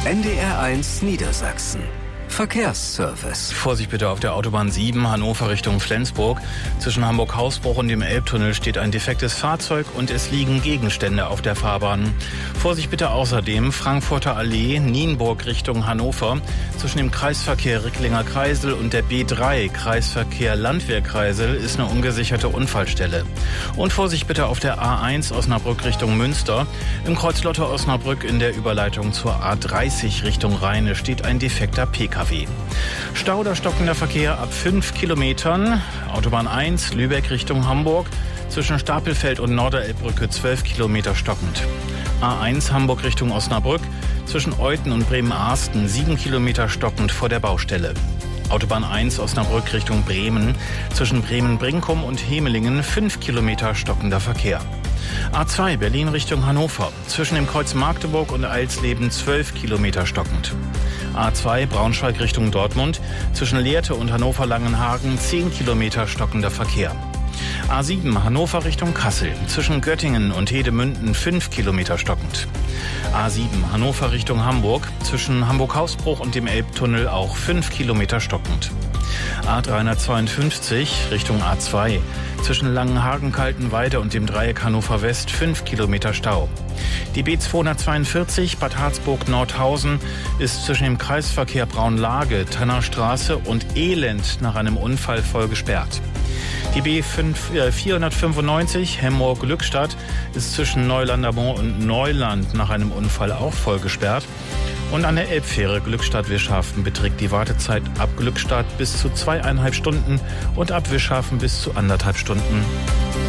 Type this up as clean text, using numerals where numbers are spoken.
NDR1 Niedersachsen. Verkehrsservice. Vorsicht bitte auf der Autobahn 7 Hannover Richtung Flensburg. Zwischen Hamburg-Hausbruch und dem Elbtunnel steht ein defektes Fahrzeug und es liegen Gegenstände auf der Fahrbahn. Vorsicht bitte außerdem Frankfurter Allee, Nienburg Richtung Hannover. Zwischen dem Kreisverkehr Ricklinger Kreisel und der B3 Kreisverkehr Landwehr-Kreisel ist eine ungesicherte Unfallstelle. Und Vorsicht bitte auf der A1 Osnabrück Richtung Münster. Im Kreuz Lotte-Osnabrück in der Überleitung zur A30 Richtung Rheine steht ein defekter PKW. Stau oder stockender Verkehr ab 5 Kilometern. Autobahn 1 Lübeck Richtung Hamburg. Zwischen Stapelfeld und Norderelbbrücke 12 Kilometer stockend. A1 Hamburg Richtung Osnabrück. Zwischen Euthen und Bremen-Arsten 7 Kilometer stockend vor der Baustelle. Autobahn 1 Osnabrück Richtung Bremen. Zwischen Bremen-Brinkum und Hemelingen 5 Kilometer stockender Verkehr. A2 Berlin Richtung Hannover. Zwischen dem Kreuz Magdeburg und Eilsleben 12 Kilometer stockend. A2 Braunschweig Richtung Dortmund. Zwischen Lehrte und Hannover-Langenhagen 10 Kilometer stockender Verkehr. A7 Hannover Richtung Kassel. Zwischen Göttingen und Hedemünden 5 Kilometer stockend. A7 Hannover Richtung Hamburg. Zwischen Hamburg-Hausbruch und dem Elbtunnel auch 5 Kilometer stockend. A352 Richtung A2. Zwischen Langenhagen-Kaltenweide und dem Dreieck Hannover West 5 Kilometer Stau. Die B242 Bad Harzburg-Nordhausen ist zwischen dem Kreisverkehr Braunlage, Tannerstraße und Elend nach einem Unfall voll gesperrt. Die B495 Hemmoor-Glückstadt ist zwischen Neulandermoor und Neuland nach einem Unfall auch voll gesperrt. Und an der Elbfähre Glückstadt-Wischhafen beträgt die Wartezeit ab Glückstadt bis zu 2,5 Stunden und ab Wischhafen bis zu 1,5 Stunden.